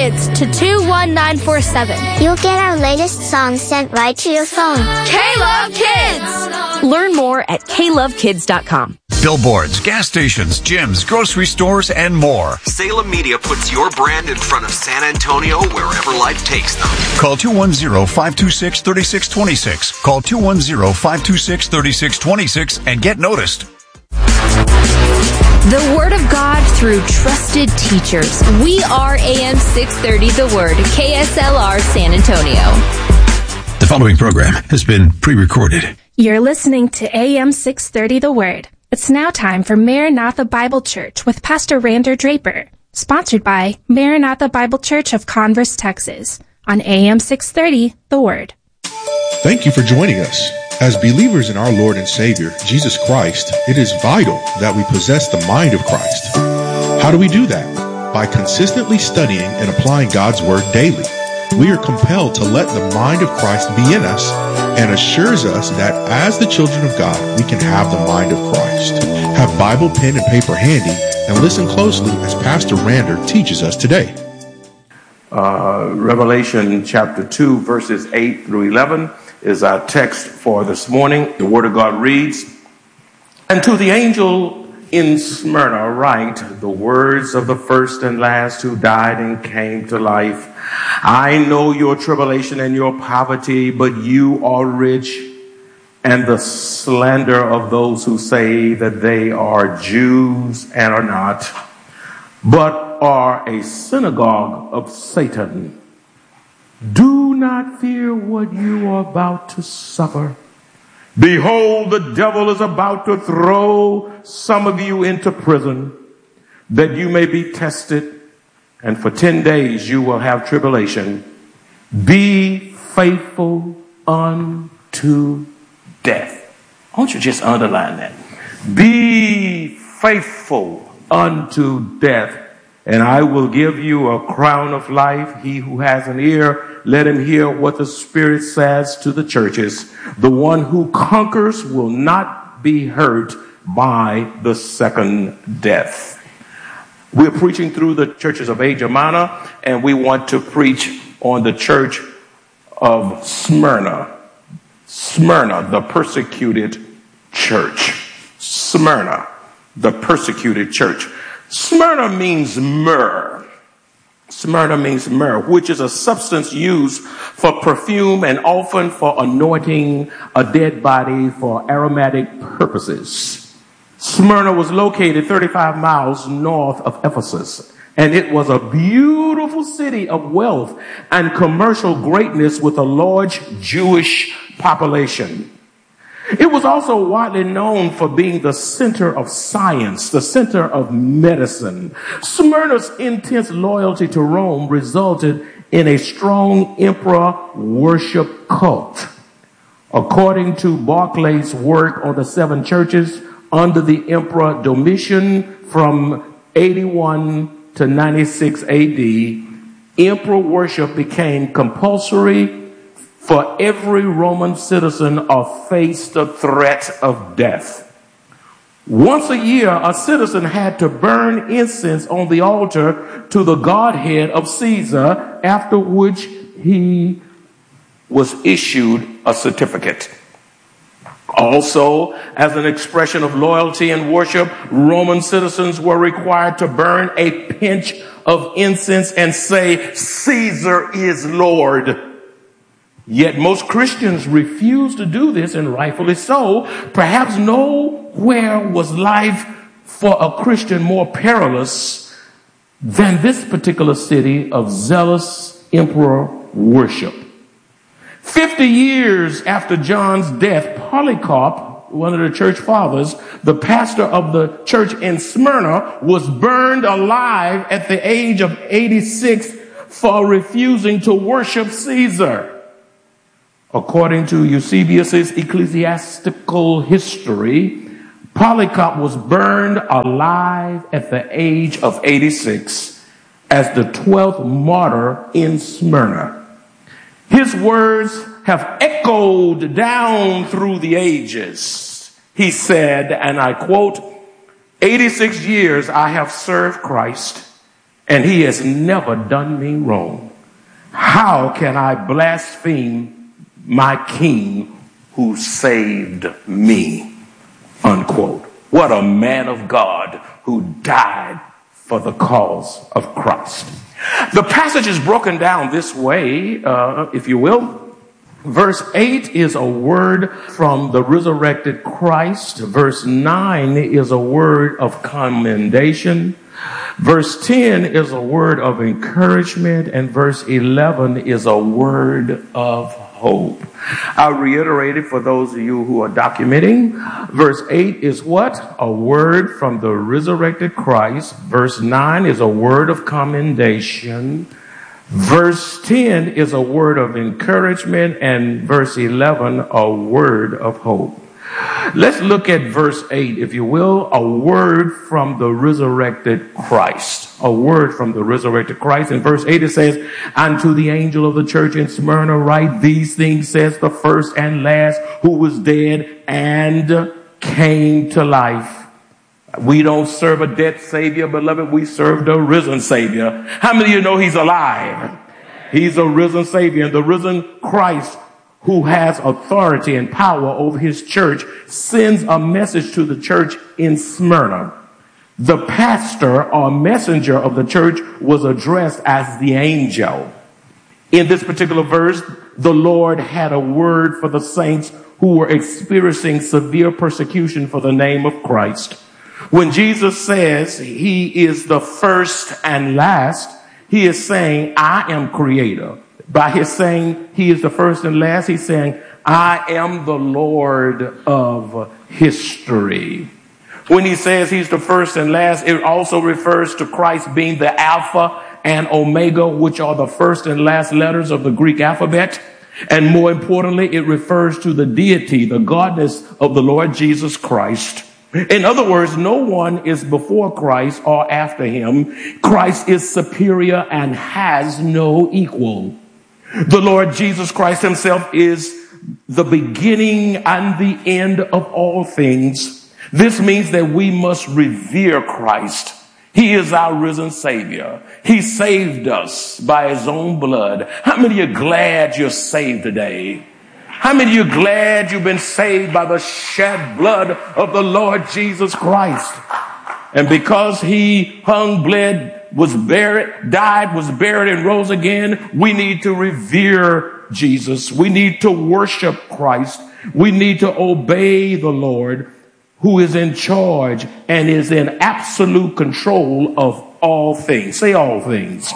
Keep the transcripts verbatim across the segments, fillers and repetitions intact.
Kids to two one nine four seven. You'll get our latest songs sent right to your phone. K-Love Kids! Learn more at k love kids dot com. Billboards, gas stations, gyms, grocery stores, and more. Salem Media puts your brand in front of San Antonio wherever life takes them. Call two one zero, five two six, three six two six. Call two one zero, five two six, three six two six and get noticed. The Word of God through trusted teachers. We are A M six thirty The Word, K S L R San Antonio. The following program has been pre-recorded. You're listening to A M six thirty The Word. It's now time for Maranatha Bible Church with Pastor Rander Draper, sponsored by Maranatha Bible Church of Converse, Texas, on A M six thirty The Word. Thank you for joining us. As believers in our Lord and Savior, Jesus Christ, it is vital that we possess the mind of Christ. How do we do that? By consistently studying and applying God's Word daily. We are compelled to let the mind of Christ be in us and assures us that as the children of God, we can have the mind of Christ. Have Bible, pen, and paper handy and listen closely as Pastor Rander teaches us today. Uh, Revelation chapter two, verses eight through eleven is our text for this morning. The Word of God reads, "And to the angel in Smyrna write the words of the first and last who died and came to life. I know your tribulation and your poverty, but you are rich, and the slander of those who say that they are Jews and are not, but are a synagogue of Satan. Do not fear what you are about to suffer. Behold, the devil is about to throw some of you into prison, that you may be tested, and for ten days you will have tribulation. Be faithful unto death." I want you to just underline that. Be faithful unto death, and I will give you a crown of life. He who has an ear, let him hear what the Spirit says to the churches. The one who conquers will not be hurt by the second death. We're preaching through the churches of Asia Minor, and we want to preach on the church of Smyrna. Smyrna, the persecuted church. Smyrna, the persecuted church. Smyrna means myrrh. Smyrna means myrrh, which is a substance used for perfume and often for anointing a dead body for aromatic purposes. Smyrna was located thirty-five miles north of Ephesus, and it was a beautiful city of wealth and commercial greatness with a large Jewish population. It was also widely known for being the center of science, the center of medicine. Smyrna's intense loyalty to Rome resulted in a strong emperor worship cult. According to Barclay's work on the seven churches under the Emperor Domitian from eighty-one to ninety-six A D, emperor worship became compulsory for every Roman citizen or faced the threat of death. Once a year, a citizen had to burn incense on the altar to the godhead of Caesar, after which he was issued a certificate. Also, as an expression of loyalty and worship, Roman citizens were required to burn a pinch of incense and say, "Caesar is Lord." Yet most Christians refuse to do this, and rightfully so. Perhaps nowhere was life for a Christian more perilous than this particular city of zealous emperor worship. Fifty years after John's death, Polycarp, one of the church fathers, the pastor of the church in Smyrna, was burned alive at the age of eighty-six for refusing to worship Caesar. According to Eusebius's ecclesiastical history, Polycarp was burned alive at the age of eighty-six as the twelfth martyr in Smyrna. His words have echoed down through the ages. He said, and I quote, eighty-six years I have served Christ, and he has never done me wrong. How can I blaspheme my king who saved me? Unquote. What a man of God who died for the cause of Christ. The passage is broken down this way, uh, if you will. Verse eight is a word from the resurrected Christ. Verse nine is a word of commendation. Verse ten is a word of encouragement. And verse eleven is a word of hope. I'll reiterate it for those of you who are documenting. Verse eight is what? A word from the resurrected Christ. Verse nine is a word of commendation. Verse ten is a word of encouragement, and verse eleven, a word of hope. Let's look at verse eight, if you will, a word from the resurrected Christ. A word from the resurrected Christ. In verse eight it says, "And to the angel of the church in Smyrna write, these things says the first and last, who was dead and came to life." We don't serve a dead Savior, beloved. We serve the risen Savior. How many of you know he's alive? He's a risen Savior. And the risen Christ, who has authority and power over his church, sends a message to the church in Smyrna. The pastor or messenger of the church was addressed as the angel. In this particular verse, the Lord had a word for the saints who were experiencing severe persecution for the name of Christ. When Jesus says he is the first and last, he is saying, I am creator. By his saying he is the first and last, he's saying, I am the Lord of history. When he says he's the first and last, it also refers to Christ being the Alpha and Omega, which are the first and last letters of the Greek alphabet. And more importantly, it refers to the deity, the godness of the Lord Jesus Christ. In other words, no one is before Christ or after him. Christ is superior and has no equal. The Lord Jesus Christ himself is the beginning and the end of all things. This means that we must revere Christ. He is our risen Savior. He saved us by his own blood. How many are glad you're saved today? How many of you are glad you've been saved by the shed blood of the Lord Jesus Christ? And because he hung, bled, was buried, died, was buried, and rose again, we need to revere Jesus. We need to worship Christ. We need to obey the Lord, who is in charge and is in absolute control of all things. Say all things.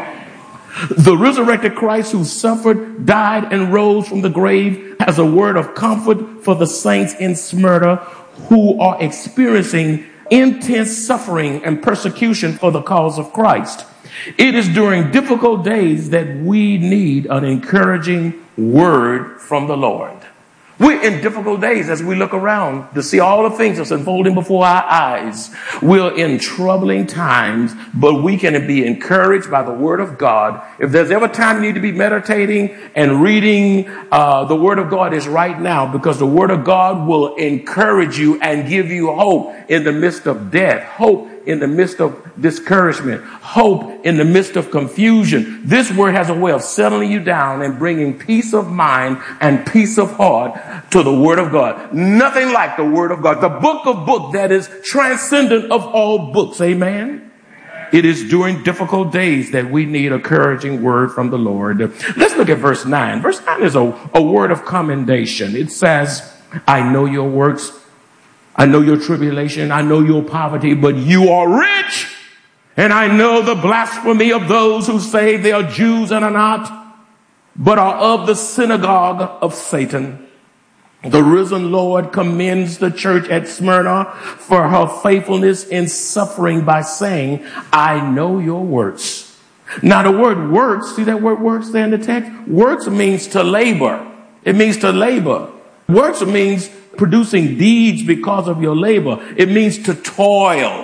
The resurrected Christ who suffered, died, and rose from the grave has a word of comfort for the saints in Smyrna who are experiencing intense suffering and persecution for the cause of Christ. It is during difficult days that we need an encouraging word from the Lord. We're in difficult days as we look around to see all the things that's unfolding before our eyes. We're in troubling times, but we can be encouraged by the word of God. If there's ever time you need to be meditating and reading uh, the word of God, is right now, because the word of God will encourage you and give you hope in the midst of death, hope in the midst of discouragement, hope in the midst of confusion. This word has a way of settling you down and bringing peace of mind and peace of heart to the word of God. Nothing like the word of God, the book of books that is transcendent of all books. Amen. It is during difficult days that we need a encouraging word from the Lord. Let's look at verse nine. Verse nine is a, a word of commendation. It says, I know your works. I know your tribulation. I know your poverty, but you are rich. And I know the blasphemy of those who say they are Jews and are not, but are of the synagogue of Satan. The risen Lord commends the church at Smyrna for her faithfulness in suffering by saying, I know your works. Now the word works, see that word works there in the text? Works means to labor. It means to labor. Works means producing deeds because of your labor. It means to toil.